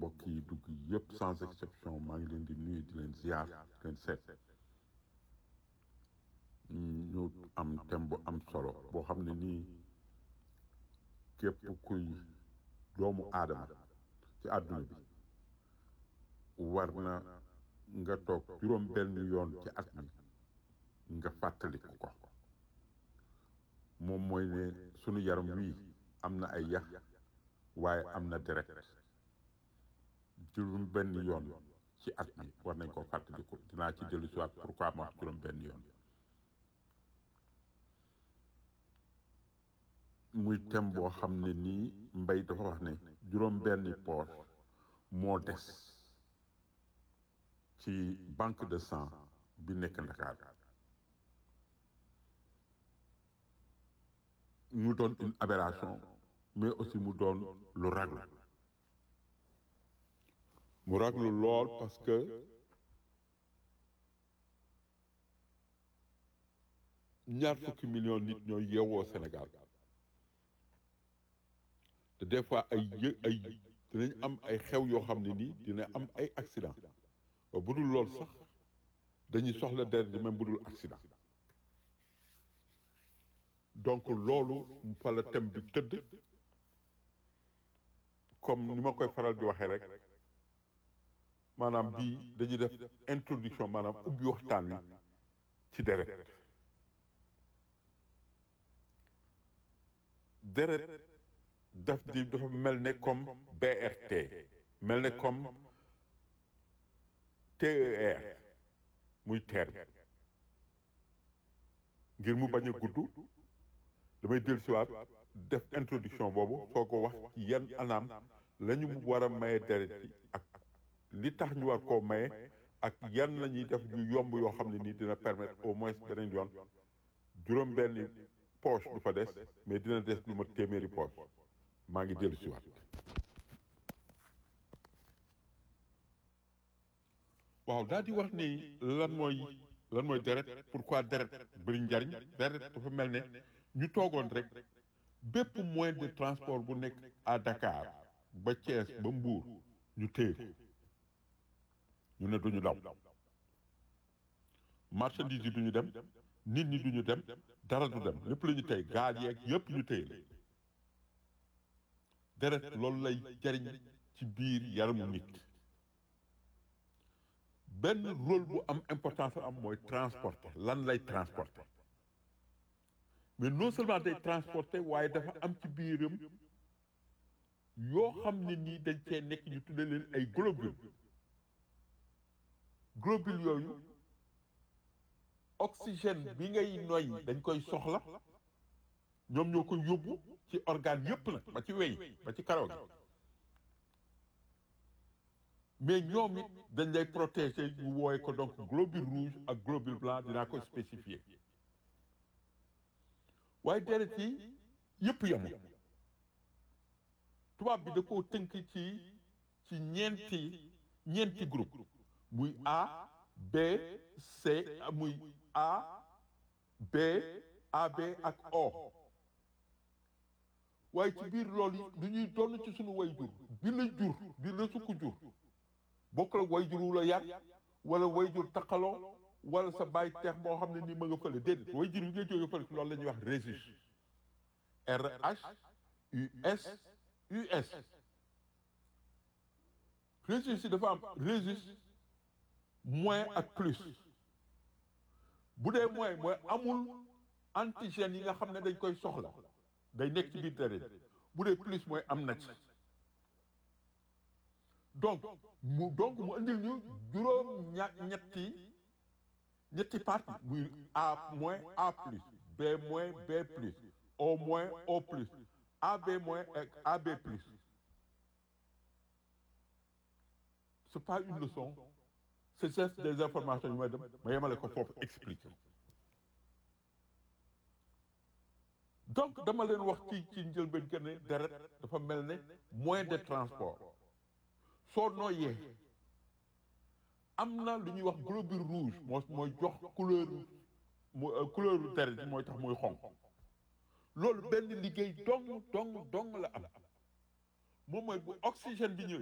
mbokk yi dugg yépp sans exception maa ngi leen di nuyu di leen ziar di leen seet ñu am thème bu am solo boo xam ne nii képp kuy doomu aadama ci àdduna bi war na nga toog juróom benn yoon ci at mi nga fàttaliku ko moom mooy ne sunu yaram wii am na ay yax waaye am na deret juróom benn yoon ci at mi war nañ koo fàttaliku dinaa ci dellu si waat pourquoi ma wax juróom benn yoon muy thème boo xam ne nii mbay dafa wax ne juróom benni poos moo des ci banque de sang bi nekk Ndakaar mu doon une aberration mais aussi mu doon lu raglu lool parce que ñaar fukki millions nit ñoo yeewoo Sénégal te des fois ay dinañ am ay xew yoo xam ne nii dina am ay accident bu dul lool sax dañuy soxla deret di même bu dul accident donc loolu fa la thème bi tëdd comme ni ma koy faral di waxee rek maanaam bii dañuy def introduction maanaam ubbi waxtaan wi ci deret dafa mel ne comme BRT mel ne comme TER muy TER ngir mu bañ a gudd damay dellusiwaat def introduction boobu soo ko wax ci yan anam la ñu war a maye deret yi ak li tax ñu war koo maye ak yan la ñuy def yu yomb yoo xam ne nii dina permettre au moins beneen yoon juróom-benni poche du fa des mais dina des lu ma téeméeri poche maa ngi dellusiwaat. waaw daal di wax ni lan mooy deret pourquoi deret bëri njariñ deret dafa mel ne ñu toogoon rek bépp moyen de transport bu nekk à Dakar ba Thiès ba Mbour ñu téye ñu ne duñu daw marchandise yi duñu dem nit ñi duñu dem dara du dem lépp la ñu tey gaal yeeg yépp ñu téye la deret loolu lay jariñ ci biir yaramu nit benn rôle bu am importance am mooy transporter lan lay transporter mais non seulement day transporter waaye dafa am ci biiram yoo xam ne nii dañ cee nekk ñu tudde leen ay globules yooyu oxygène bi ngay noyyi dañ koy soxla ñoom ñoo ko yóbbu ci organe yépp nag ba ci wey ba ci karaw gi mais ñoom it dañ lay protéger ñu wooye ko donc globule rouge ak globule blanc dinaa ko spécifier waaye deret yi yépp yamu tubaab bi da koo tënk ci ñeenti groupe muy A B C muy A B AB ak O waaye ci biir loolu yi du ñuy doon ci suñu way jur bi la sukk jur bokk la way jur wu la yar wala way jur taqaloo wala sa baay teex boo xam ne nii ma nga fële déedéet way jur bi ngay jógee fële loolu la ñuy wax résus RHUS US résus yi dafa am résus moins ak plus bu dee moins mooy amul antigènes yi nga xam ne dañ koy soxla day nekk ci biir deret bu dee plus mooy am na ci donc mu andil ñu juróom ñetti partie muy A moins A plus B moins B plus O moins O plus AB moins ak AB plus c'est pas une leçon c'est juste des informations yu may dem ma yemale ko foofu expliquer donc dama leen wax ci njëlbeen que ne deret dafa mel ne moyen de transport soo nooyee am na lu ñuy wax globule rouge mooy jox couleur deret bi mooy tax muy xonq loolu benn liggéey dong la am moom mooy bu oxygène bi ñëwee